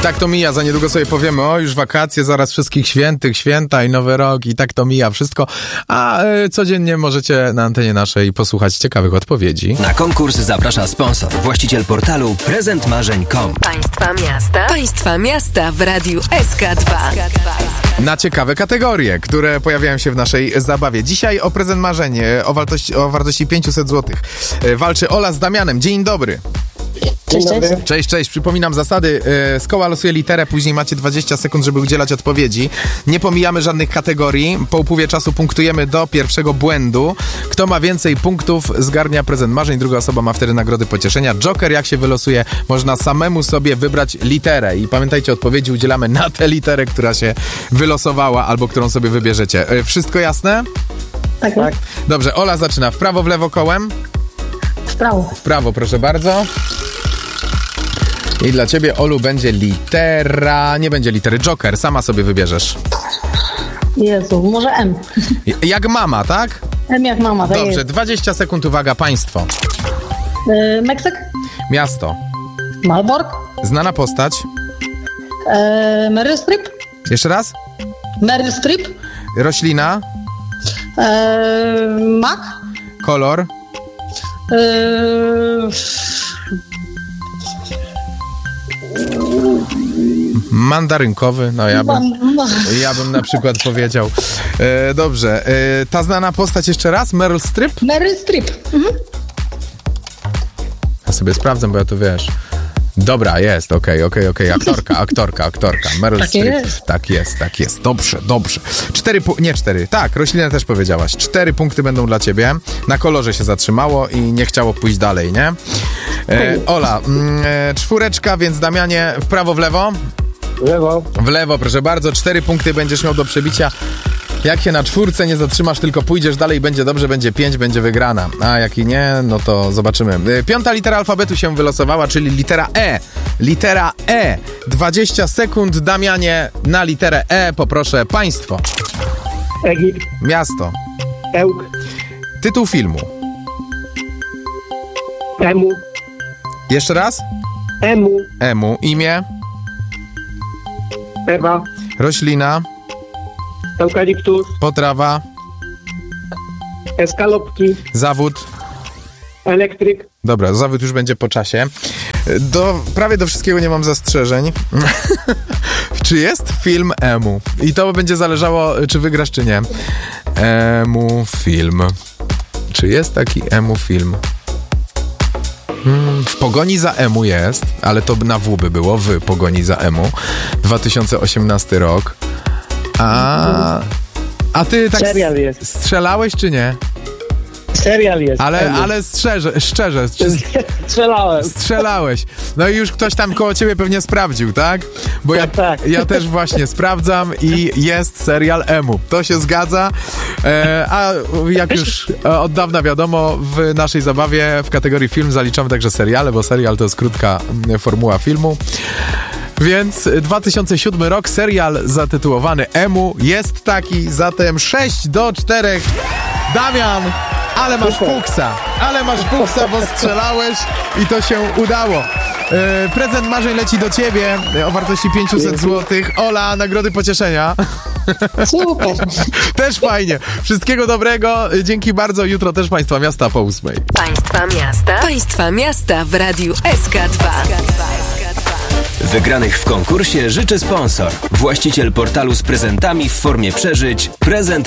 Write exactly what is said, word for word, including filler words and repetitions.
tak to mija, za niedługo sobie powiemy, o już wakacje, zaraz wszystkich świętych, święta i nowy rok i tak to mija wszystko, a y, codziennie możecie na antenie naszej posłuchać ciekawych odpowiedzi. Na konkurs zaprasza sponsor, właściciel portalu prezent marzeń kropka com. Państwa miasta. Państwa miasta w radiu S K dwa. Na ciekawe kategorie, które pojawiają się w naszej zabawie. Dzisiaj o prezent marzeń o wartości, o wartości pięćset złotych. Walczy Ola z Damianem. Dzień dobry. Cześć, cześć. Cześć, cześć. Przypominam zasady. Z koła losuje literę, później macie dwadzieścia sekund, żeby udzielać odpowiedzi. Nie pomijamy żadnych kategorii. Po upływie czasu punktujemy do pierwszego błędu. Kto ma więcej punktów, zgarnia prezent marzeń. Druga osoba ma wtedy nagrody pocieszenia. Joker, jak się wylosuje, można samemu sobie wybrać literę. I pamiętajcie, odpowiedzi udzielamy na tę literę, która się wylosowała albo którą sobie wybierzecie. Wszystko jasne? Tak, tak. Dobrze, Ola zaczyna. W prawo, w lewo kołem? W prawo. W prawo, proszę bardzo. I dla ciebie, Olu, będzie litera... Nie będzie litery. Joker, sama sobie wybierzesz. Jezu, może M. Jak mama, tak? M jak mama, tak. Dobrze, jest. dwadzieścia sekund, uwaga, państwo. E, Meksyk? Miasto. Malbork? Znana postać. E, Meryl Streep? Jeszcze raz. Meryl Streep? Roślina. E, mak? Kolor. E, Mandarynkowy, no ja bym, ja bym na przykład powiedział. E, dobrze, e, ta znana postać jeszcze raz, Meryl Streep? Meryl Streep. Mhm. Ja sobie sprawdzę, bo ja to wiesz. Dobra, jest, okej, okay, okej, okay, okej, okay. aktorka, aktorka, aktorka, Meryl tak Streep. Jest. Tak jest, tak jest, dobrze, dobrze. Cztery, pu- nie cztery, tak, roślinę też powiedziałaś. Cztery punkty będą dla ciebie. Na kolorze się zatrzymało i nie chciało pójść dalej, nie? E, Ola, mm, e, czwóreczka, więc Damianie, w prawo, w lewo? W lewo. W lewo, proszę bardzo, cztery punkty będziesz miał do przebicia. Jak się na czwórce nie zatrzymasz, tylko pójdziesz dalej, będzie dobrze, będzie pięć, będzie wygrana. A jak i nie, no to zobaczymy. Piąta litera alfabetu się wylosowała, czyli litera E. Litera E. dwadzieścia sekund, Damianie, na literę E poproszę państwo. Egipt. Miasto. Ełk. Tytuł filmu. Emu. Jeszcze raz? Emu. Emu. Imię. Ewa. Roślina. Eukaliptus. Potrawa. Eskalopki. Zawód. Elektryk. Dobra, zawód już będzie po czasie. Do, prawie do wszystkiego nie mam zastrzeżeń. Czy jest film Emu? I to będzie zależało, czy wygrasz, czy nie. Emu film. Czy jest taki Emu film? Hmm, w pogoni za Emu jest, ale to na W by było, w pogoni za Emu. dwa tysiące osiemnasty rok. A, a ty tak Serial jest. strzelałeś, czy nie? Serial jest. Ale, Emu. ale szczerze, szczerze, czy Strzelałem. strzelałeś. No i już ktoś tam koło ciebie pewnie sprawdził, tak? Bo ja, Tak, tak. ja też właśnie sprawdzam i jest serial Emu. To się zgadza. E, a jak już e, od dawna wiadomo, w naszej zabawie w kategorii film zaliczamy także seriale, bo serial to jest krótka m, formuła filmu. Więc dwa tysiące siódmy rok, serial zatytułowany Emu jest taki, zatem sześć do czterech. Damian, ale masz fuksa, ale masz fuksa, bo strzelałeś i to się udało. Yy, prezent marzeń leci do ciebie o wartości pięćset złotych. Ola, nagrody pocieszenia. Super. Też fajnie. Wszystkiego dobrego. Dzięki bardzo. Jutro też Państwa Miasta po ósmej. Państwa miasta. Państwa miasta w radiu S K dwa. Wygranych w konkursie życzy sponsor, właściciel portalu z prezentami w formie przeżyć, prezent